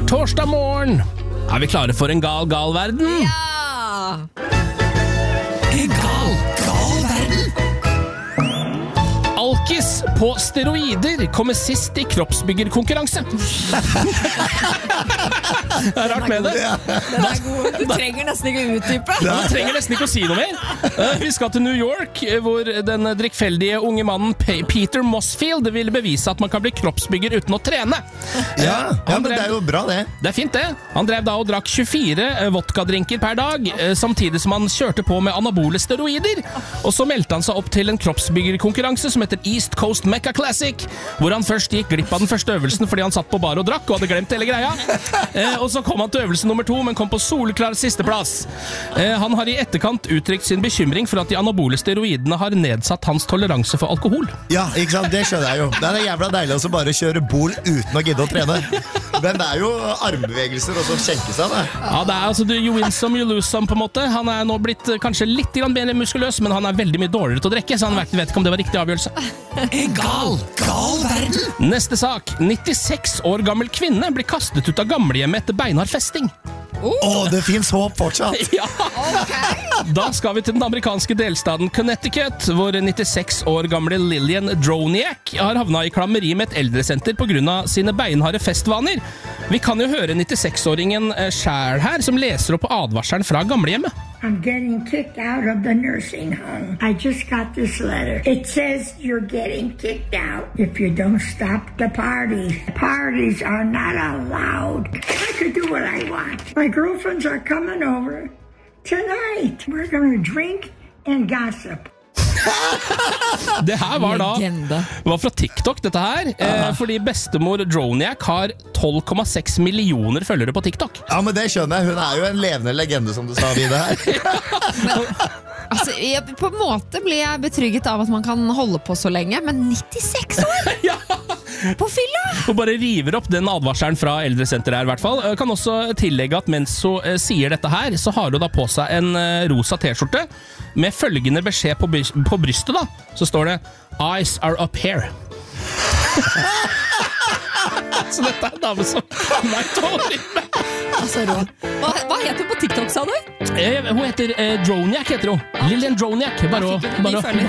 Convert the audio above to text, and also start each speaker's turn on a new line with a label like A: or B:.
A: torsdag morgen. Vi klare for en gal verden?
B: Ja!
A: En gal verden! Alkis på steroider kommer sist i kroppsbyggerkonkurranse. Det rart med det.
B: Den god. Du trenger nesten ikke utdype.
A: Du trenger nesten ikke å si noe mer. Vi skal til New York, hvor den drikkfeldige unge mannen Peter Mossfield ville bevise at man kan bli kroppsbygger uten å trene.
C: Men det jo bra det.
A: Det fint det. Han drev da og drakk 24 vodkadrinker per dag, samtidig som han kjørte på med anabole steroider. Og så meldte han seg opp til en kroppsbyggerkonkurranse som heter East Coast Mecca Classic, hvor han først gikk glipp av den første øvelsen fordi han satt på bar og drakk og hadde glemt hele greia. Og så kom han til øvelse nummer 2, men kom på soleklar sisteplass. Han har i etterkant uttrykt sin bekymring for at de anabole steroidene har nedsatt hans toleranse for alkohol.
C: Ja, ikke sant? Det skjønner jeg jo. Det jævla deilig å bare kjøre bol uten å gidde å trene. Men det jo armbevegelser og så kjenke seg det.
A: Ja, det altså you win some, you lose some på en måte. Han nå blitt kanskje litt mer muskuløs, men han veldig mye dårligere til å drikke, så han vet ikke om det var riktig avgjørelse.
C: En gal verden!
A: Neste sak. 96 år gammel kvinne blir kastet ut av gamlehjemmet etter beinhard festing.
C: Det finnes håp fortsatt.
A: Ja. Da skal vi til den amerikanske delstaten Connecticut, hvor 96 år gamle Lillian Droniak har havnet i klammeri med et eldresenter på grunn av sine beinharde festvaner. Vi kan jo høre 96-åringen selv her, som leser opp advarselen fra gamlehjemmet.
D: I'm getting kicked out of the nursing home. I just got this letter. It says you're getting kicked out if you don't stop the parties. Parties are not allowed. I could do what I want. My girlfriends are coming over tonight. We're going to drink and gossip.
A: Det her var da var fra TikTok, dette her, fordi bestemor Droniak har 12,6 millioner følgere på TikTok.
C: Ja, men det skjønner jeg. Hun jo en levende legende, som du sa, Vide her.
B: På en måte blir jeg betrygget av at man kan holde på så lenge, men 96 år?
A: Ja!
B: På fylla!
A: Og bare river opp den advarselen fra eldresenteret her, I hvert fall. Jeg kan også tillegge at mens hun sier dette her, så har hun da på seg en rosa t-skjorte med følgende beskjed på brystet da. Så står det "Eyes are up here". Så dette en dame som vet å rive.
B: Hva heter hun på TikTok, sa du?
A: Hun heter Droniak, heter hun. Lillian Droniak. Bare